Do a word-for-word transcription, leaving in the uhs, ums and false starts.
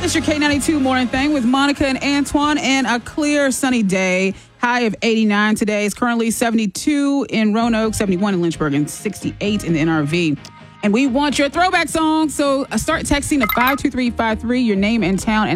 It's your K ninety-two morning thing with Monica and Antoine, and a clear sunny day. High of eighty-nine today. It's currently seventy-two in Roanoke, seventy-one in Lynchburg, and sixty-eight in the N R V. And we want your throwback song, so start texting to five two three five three, your name and town. And